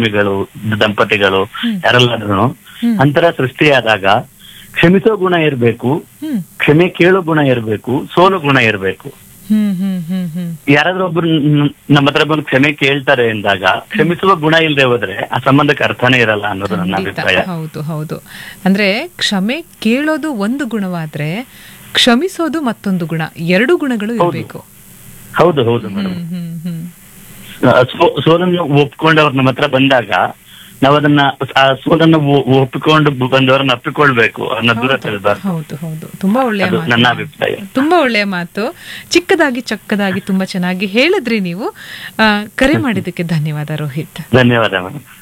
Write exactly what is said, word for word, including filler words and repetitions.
ಪ್ರೇಮಿಗಳು ದಂಪತಿಗಳು ಹ್ಮ್. ಯಾರೆಲ್ಲಾದ್ರೂ ಹ್ಮ್. ಅಂತರ ಸೃಷ್ಟಿಯಾದಾಗ ಕ್ಷಮಿಸೋ ಗುಣ ಇರ್ಬೇಕು, ಹ್ಮ್ ಕ್ಷಮೆ ಕೇಳೋ ಗುಣ ಇರ್ಬೇಕು, ಸೋಲು ಗುಣ ಇರ್ಬೇಕು. ಹ್ಮ್ ಹ್ಮ್ ಹ್ಮ್ ಹ್ಮ್ ಯಾರಾದ್ರೂ ಒಬ್ರು ನ್- ನಮ್ಮ ಹತ್ರ ಬಂದು ಕ್ಷಮೆ ಕೇಳ್ತಾರೆ ಎಂದಾಗ ಕ್ಷಮಿಸುವ ಗುಣ ಇಲ್ಲದೆ ಹೋದ್ರೆ ಆ ಸಂಬಂಧಕ್ಕೆ ಅರ್ಥನೇ ಇರಲ್ಲ ಅನ್ನೋದು ನನ್ನ ಖಂಡಿತ. ಅಭಿಪ್ರಾಯ. ಹೌದು ಹೌದು ಅಂದ್ರೆ ಕ್ಷಮೆ ಕೇಳೋದು ಒಂದು ಗುಣವಾದ್ರೆ ಕ್ಷಮಿಸೋದು ಮತ್ತೊಂದು ಗುಣ, ಎರಡು ಗುಣಗಳು ಇರಬೇಕು. ಹೌದು ಹೌದು ಮೇಡಮ್. ಹ್ಮ್ ಹ್ಮ್ ಹ್ಮ್ ಸೋಲನ್ನು ಒಪ್ಕೊಂಡು ಅವ್ರು ನಮ್ಮ ಹತ್ರ ಬಂದಾಗ ನಾವ್ ಅದನ್ನ ಆ ಸೋಲನ್ನು ಒ- ಒಪ್ಪಿಕೊಂಡು ಬಂದವ್ರನ್ನ ಅಪ್ಪಿಕೊಳ್ಬೇಕು, ಅವ್ರನ್ನ ದೂರ ತಳ್ಬಾರ್ದು. ಹೌದು ಹೌದು ತುಂಬಾ ಒಳ್ಳೆಯ ಅದು ಮಾತು. ನನ್ನ ಅಭಿಪ್ರಾಯ. ತುಂಬಾ ಒಳ್ಳೆಯ ಮಾತು, ಚಿಕ್ಕದಾಗಿ ಚಕ್ಕದಾಗಿ ತುಂಬಾ ಚೆನ್ನಾಗಿ ಹೇಳಿದ್ರಿ ನೀವು. ಆ, ಕರೆ ಮಾಡಿದ್ದಕ್ಕೆ ಧನ್ಯವಾದ ರೋಹಿತ್. ಧನ್ಯವಾದ ಮೇಡಮ್.